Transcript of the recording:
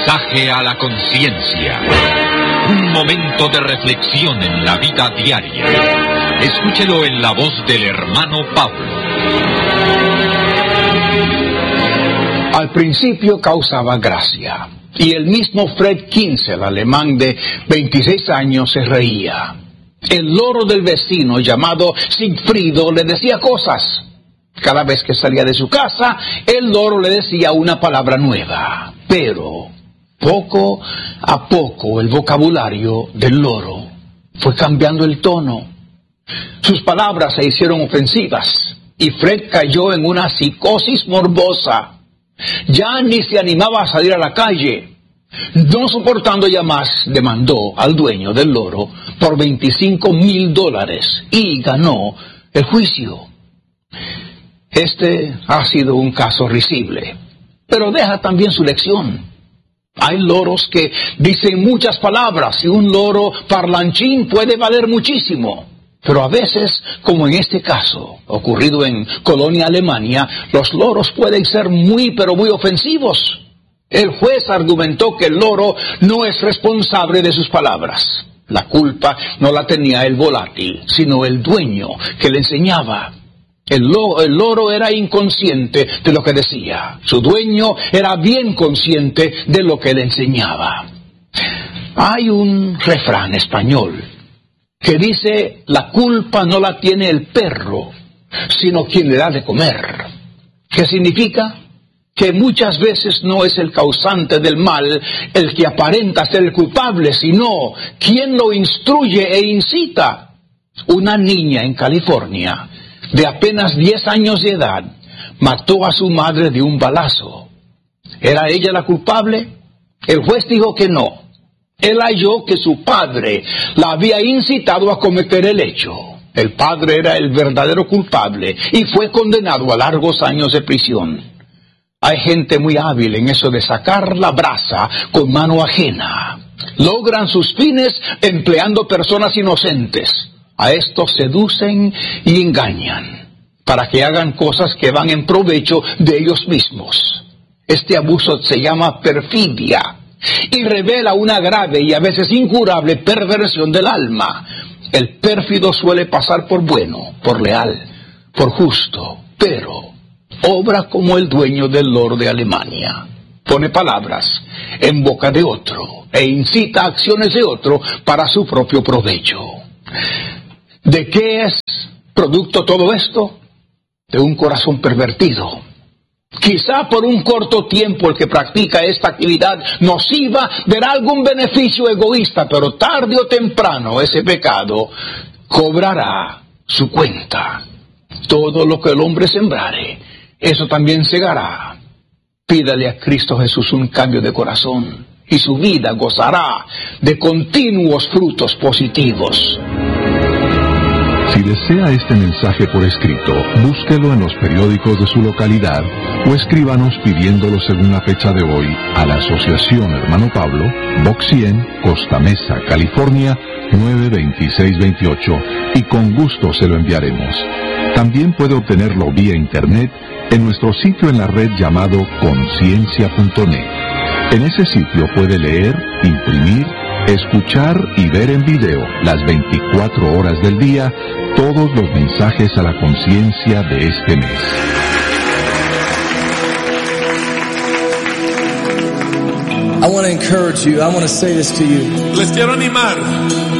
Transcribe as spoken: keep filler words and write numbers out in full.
Mensaje a la conciencia. Un momento de reflexión en la vida diaria. Escúchelo en la voz del hermano Pablo. Al principio causaba gracia, y el mismo Fred Kinzel, el alemán de veintiséis años, se reía. El loro del vecino, llamado Sigfrido, le decía cosas. Cada vez que salía de su casa, el loro le decía una palabra nueva. Pero, poco a poco, el vocabulario del loro fue cambiando el tono. Sus palabras se hicieron ofensivas, y Fred cayó en una psicosis morbosa. Ya ni se animaba a salir a la calle. No soportando ya más, demandó al dueño del loro por veinticinco mil dólares y ganó el juicio. Este ha sido un caso risible, pero deja también su lección. Hay loros que dicen muchas palabras y un loro parlanchín puede valer muchísimo. Pero a veces, como en este caso, ocurrido en Colonia, Alemania, los loros pueden ser muy, pero muy ofensivos. El juez argumentó que el loro no es responsable de sus palabras. La culpa no la tenía el volátil, sino el dueño que le enseñaba. El, lo, el loro era inconsciente de lo que decía. Su dueño era bien consciente de lo que le enseñaba. Hay un refrán español que dice: la culpa no la tiene el perro, sino quien le da de comer. ¿Qué significa? Que muchas veces no es el causante del mal el que aparenta ser el culpable, sino quien lo instruye e incita. Una niña en California, de apenas diez años de edad, mató a su madre de un balazo. ¿Era ella la culpable? El juez dijo que no. Él halló que su padre la había incitado a cometer el hecho. El padre era el verdadero culpable y fue condenado a largos años de prisión. Hay gente muy hábil en eso de sacar la brasa con mano ajena. Logran sus fines empleando personas inocentes. A estos seducen y engañan para que hagan cosas que van en provecho de ellos mismos. Este abuso se llama perfidia y revela una grave y a veces incurable perversión del alma. El pérfido suele pasar por bueno, por leal, por justo, pero obra como el dueño del loro de Alemania. Pone palabras en boca de otro e incita acciones de otro para su propio provecho. ¿De qué es producto todo esto? De un corazón pervertido. Quizá por un corto tiempo el que practica esta actividad nociva verá algún beneficio egoísta, pero tarde o temprano ese pecado cobrará su cuenta. Todo lo que el hombre sembrare, eso también segará. Pídale a Cristo Jesús un cambio de corazón y su vida gozará de continuos frutos positivos. Si desea este mensaje por escrito, búsquelo en los periódicos de su localidad o escríbanos pidiéndolo según la fecha de hoy a la Asociación Hermano Pablo, Box cien, Costa Mesa, California, nueve veintiséis veintiocho, y con gusto se lo enviaremos. También puede obtenerlo vía internet en nuestro sitio en la red llamado conciencia punto net. En ese sitio puede leer, imprimir, escuchar y ver en video las veinticuatro horas del día todos los mensajes a la conciencia de este mes. I want to encourage you. I want to say this to you. Les quiero animar.